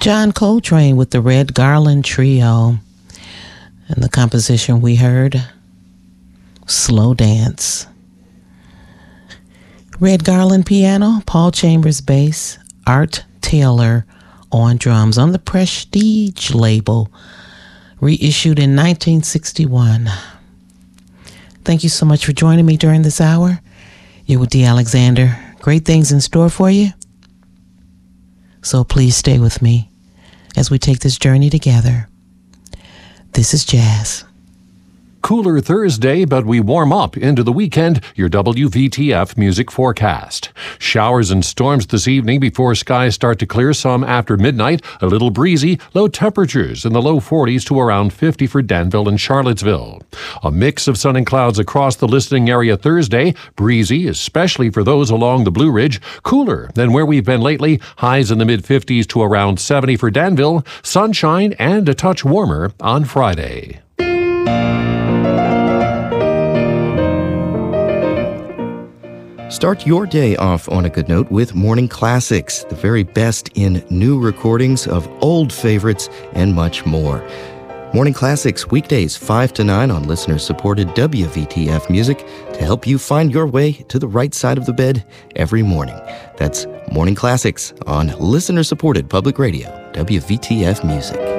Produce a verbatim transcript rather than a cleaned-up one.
John Coltrane with the Red Garland Trio. And the composition we heard, Slow Dance. Red Garland piano, Paul Chambers bass, Art Taylor on drums on the Prestige label, reissued in nineteen sixty-one. Thank you so much for joining me during this hour. You're with Dee Alexander. Great things in store for you. So please stay with me as we take this journey together. This is Jazz. Cooler Thursday, but we warm up into the weekend. Your W V T F music forecast. Showers and storms this evening before skies start to clear some after midnight. A little breezy. Low temperatures in the low forties to around fifty for Danville and Charlottesville. A mix of sun and clouds across the listening area Thursday. Breezy, especially for those along the Blue Ridge. Cooler than where we've been lately. Highs in the mid-fifties to around seventy for Danville. Sunshine and a touch warmer on Friday. Start your day off on a good note with Morning Classics, the very best in new recordings of old favorites and much more. Morning Classics, weekdays five to nine on listener-supported W V T F music to help you find your way to the right side of the bed every morning. That's Morning Classics on listener-supported public radio, W V T F music.